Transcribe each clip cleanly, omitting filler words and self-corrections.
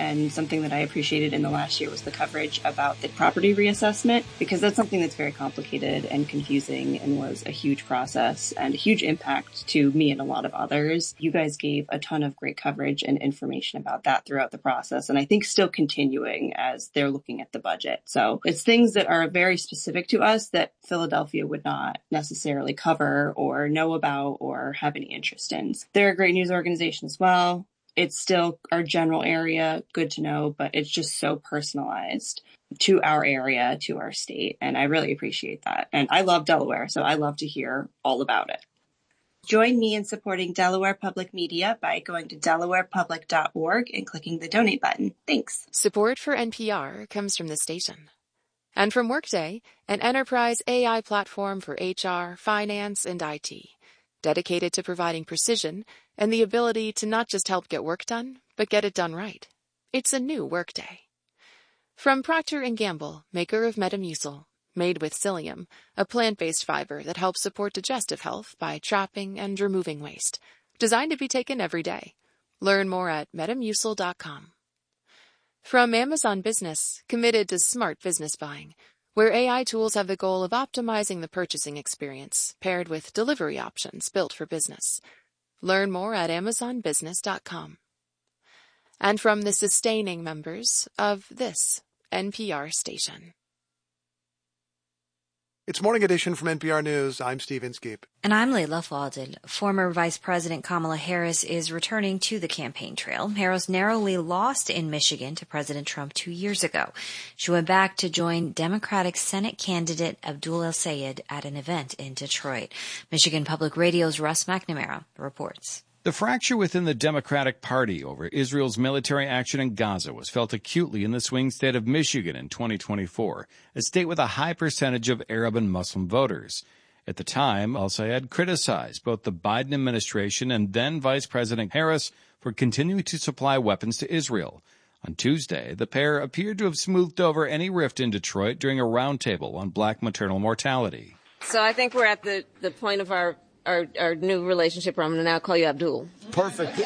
And something that I appreciated in the last year was the coverage about the property reassessment, because that's something that's very complicated and confusing and was a huge process and a huge impact to me and a lot of others. You guys gave a ton of great coverage and information about that throughout the process, and I think still continuing as they're looking at the budget. So it's things that are very specific to us that Philadelphia would not necessarily cover or know about or have any interest in. They're a great news organization as well. It's still our general area, good to know, but it's just so personalized to our area, to our state. And I really appreciate that. And I love Delaware, so I love to hear all about it. Join me in supporting Delaware Public Media by going to delawarepublic.org and clicking the donate button. Thanks. Support for NPR comes from the station. And from Workday, an enterprise AI platform for HR, finance, and IT, dedicated to providing precision and the ability to not just help get work done, but get it done right. It's a new Workday. From Procter & Gamble, maker of Metamucil, made with psyllium, a plant-based fiber that helps support digestive health by trapping and removing waste. Designed to be taken every day. Learn more at metamucil.com. From Amazon Business, committed to smart business buying, where AI tools have the goal of optimizing the purchasing experience, paired with delivery options built for business. Learn more at amazonbusiness.com. And from the sustaining members of this NPR station. It's Morning Edition from NPR News. I'm Steve Inskeep. And I'm Leila Fadel. Former Vice President Kamala Harris is returning to the campaign trail. Harris narrowly lost in Michigan to President Trump 2 years ago. She went back to join Democratic Senate candidate Abdul El-Sayed at an event in Detroit. Michigan Public Radio's Russ McNamara reports. The fracture within the Democratic Party over Israel's military action in Gaza was felt acutely in the swing state of Michigan in 2024, a state with a high percentage of Arab and Muslim voters. At the time, El-Sayed criticized both the Biden administration and then Vice President Harris for continuing to supply weapons to Israel. On Tuesday, the pair appeared to have smoothed over any rift in Detroit during a roundtable on black maternal mortality. So I think we're at the point of our new relationship where I'm going to now call you Abdul. Perfect.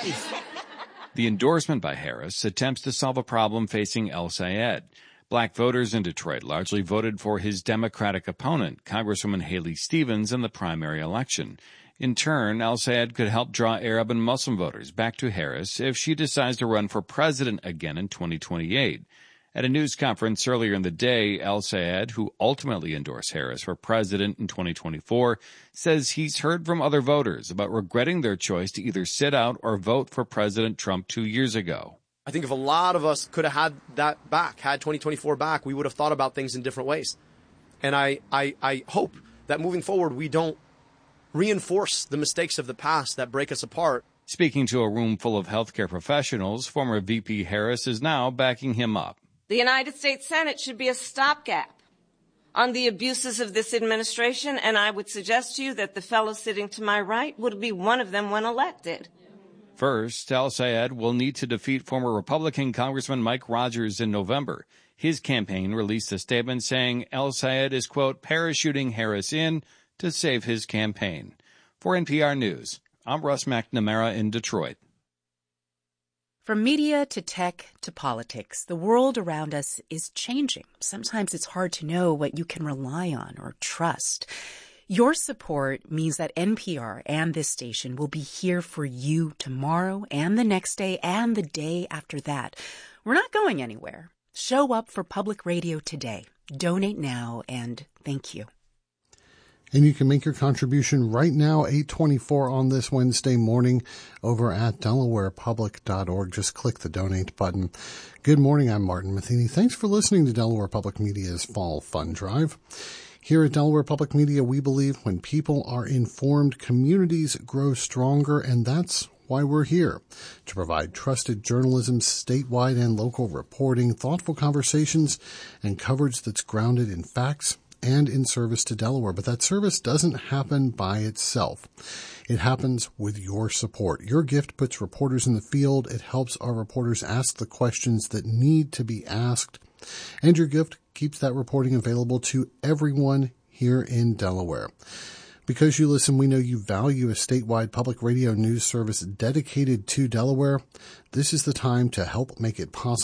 The endorsement by Harris attempts to solve a problem facing El-Sayed. Black voters in Detroit largely voted for his Democratic opponent, Congresswoman Haley Stevens, in the primary election. In turn, El-Sayed could help draw Arab and Muslim voters back to Harris if she decides to run for president again in 2028. At a news conference earlier in the day, El-Sayed, who ultimately endorsed Harris for president in 2024, says he's heard from other voters about regretting their choice to either sit out or vote for President Trump 2 years ago. I think if a lot of us could have had that back, had 2024 back, we would have thought about things in different ways. And I hope that moving forward, we don't reinforce the mistakes of the past that break us apart. Speaking to a room full of healthcare professionals, former VP Harris is now backing him up. The United States Senate should be a stopgap on the abuses of this administration, and I would suggest to you that the fellow sitting to my right would be one of them when elected. First, El-Sayed will need to defeat former Republican Congressman Mike Rogers in November. His campaign released a statement saying El-Sayed is, quote, parachuting Harris in to save his campaign. For NPR News, I'm Russ McNamara in Detroit. From media to tech to politics, the world around us is changing. Sometimes it's hard to know what you can rely on or trust. Your support means that NPR and this station will be here for you tomorrow and the next day and the day after that. We're not going anywhere. Show up for public radio today. Donate now, and thank you. And you can make your contribution right now, 8:24 on this Wednesday morning, over at delawarepublic.org. Just click the donate button. Good morning, I'm Martin Matheny. Thanks for listening to Delaware Public Media's Fall Fund Drive. Here at Delaware Public Media, we believe when people are informed, communities grow stronger, and that's why we're here, to provide trusted journalism, statewide and local reporting, thoughtful conversations, and coverage that's grounded in facts and in service to Delaware. But that service doesn't happen by itself. It happens with your support. Your gift puts reporters in the field. It helps our reporters ask the questions that need to be asked. And your gift keeps that reporting available to everyone here in Delaware. Because you listen, we know you value a statewide public radio news service dedicated to Delaware. This is the time to help make it possible